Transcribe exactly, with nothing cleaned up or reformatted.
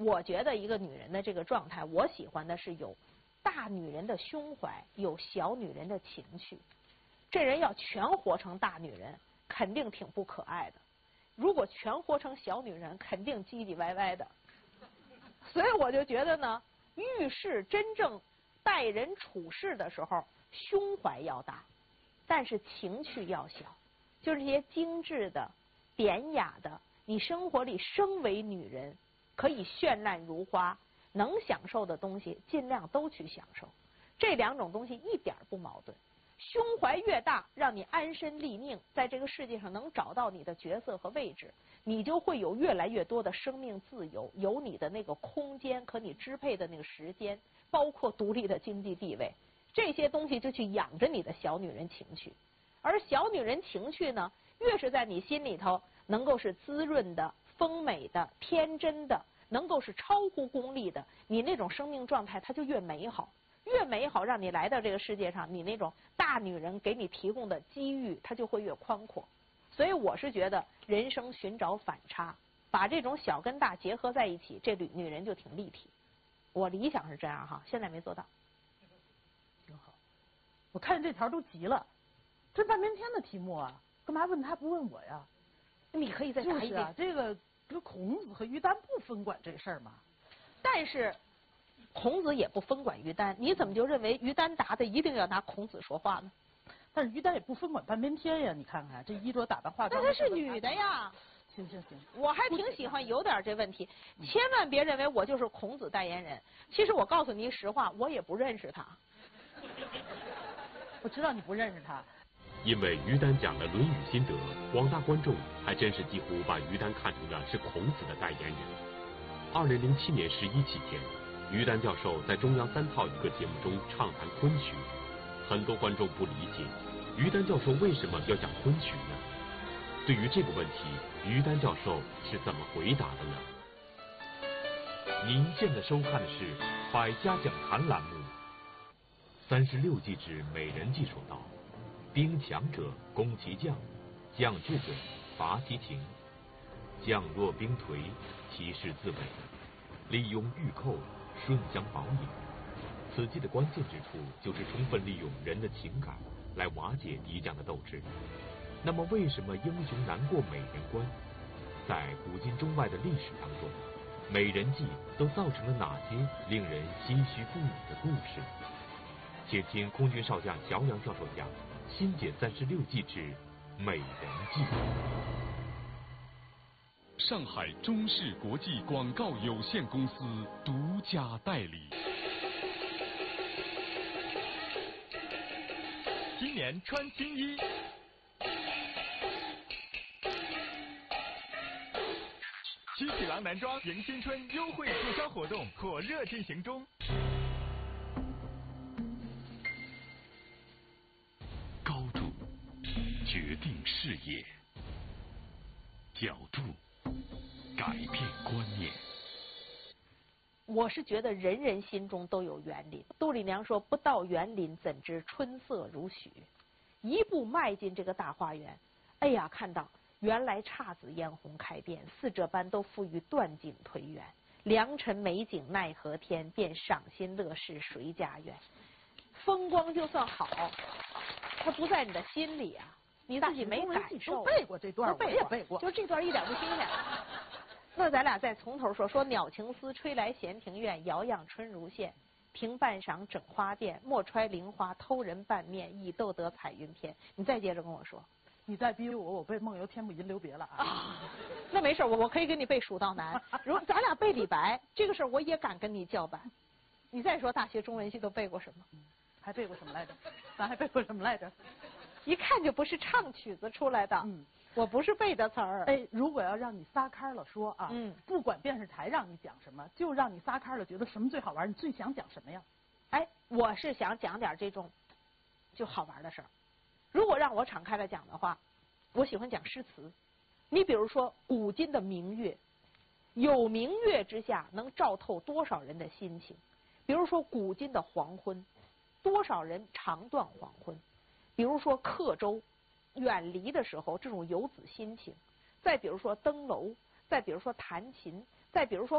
我觉得一个女人的这个状态，我喜欢的是有大女人的胸怀，有小女人的情趣。这人要全活成大女人，肯定挺不可爱的；如果全活成小女人，肯定唧唧歪歪的。所以我就觉得呢，遇事真正待人处事的时候，胸怀要大，但是情趣要小。就是这些精致的、典雅的，你生活里身为女人可以绚烂如花，能享受的东西尽量都去享受。这两种东西一点不矛盾。胸怀越大，让你安身立命，在这个世界上能找到你的角色和位置，你就会有越来越多的生命自由，有你的那个空间和你支配的那个时间，包括独立的经济地位，这些东西就去养着你的小女人情趣。而小女人情趣呢，越是在你心里头能够是滋润的、丰美的、天真的，能够是超乎功利的，你那种生命状态它就越美好。越美好，让你来到这个世界上，你那种大女人给你提供的机遇，它就会越宽阔。所以我是觉得，人生寻找反差，把这种小跟大结合在一起，这女女人就挺立体。我理想是这样哈，现在没做到。 挺好。我看见这条都急了，这半边天的题目啊，干嘛问他不问我呀？ 你可以再答一遍。 就是啊，这个这个孔子和于丹不分管这事儿嘛。 但是孔子也不分管于丹，你怎么就认为于丹答的一定要拿孔子说话呢？ 但是于丹也不分管半边天呀，你看看这衣着打扮化妆。 那她是女的呀。 行行行， 我还挺喜欢有点这问题，千万别认为我就是孔子代言人。其实我告诉你实话，我也不认识他。 我知道你不认识他。 因为于丹讲了《论语》心得，广大观众还真是几乎把于丹看成了是孔子的代言人。二零零七年十一期间，于丹教授在中央三套一个节目中畅谈昆曲，很多观众不理解于丹教授为什么要讲昆曲呢？对于这个问题，于丹教授是怎么回答的呢？您现在收看的是《百家讲坛》栏目。三十六计之美人计说道：兵强者攻其将，将智者伐其情。将若兵颓，其势自稳，利用御寇，顺将保也。此计的关键之处就是充分利用人的情感来瓦解敌将的斗志。那么为什么英雄难过美人关？在古今中外的历史当中，美人计都造成了哪些令人唏嘘不已的故事？请听空军少将乔梁教授讲《新解三十六计之美人计》。 上海中视国际广告有限公司独家代理。今年穿新衣，七匹狼男装迎新春优惠促销活动火热进行中。高度决定视野，角度改变观念。 我是觉得人人心中都有园林。杜丽娘说：“不到园林，怎知春色如许？”一步迈进这个大花园，哎呀，看到原来姹紫嫣红开遍，似这般都付于断井颓垣。良辰美景奈何天，便赏心乐事谁家园？风光就算好，它不在你的心里啊，你自己没感受。 都背过这段，我也背过， 就这段一点不新鲜。那咱俩再从头说，说鸟情思吹来闲庭院，遥样春如线。庭半晌整花钿，莫揣菱花偷人半面，已斗得彩云篇。你再接着跟我说。 你再逼我，我背梦游天姥吟留别了啊！ 啊那没事，我我可以给你背蜀道难。如咱俩背李白这个事儿，我也敢跟你叫板。你再说大学中文系都背过什么？ 嗯、还背过什么来着？咱还背过什么来着？ 一看就不是唱曲子出来的。嗯，我不是背的词儿。 哎，如果要让你撒开了说啊，嗯，不管电视台让你讲什么，就让你撒开了，觉得什么最好玩，你最想讲什么呀？ 哎，我是想讲点这种就好玩的事儿。如果让我敞开了讲的话，我喜欢讲诗词。你比如说古今的明月，有明月之下能照透多少人的心情。比如说古今的黄昏，多少人长断黄昏。比如说客舟远离的时候这种游子心情。再比如说登楼，再比如说弹琴，再比如说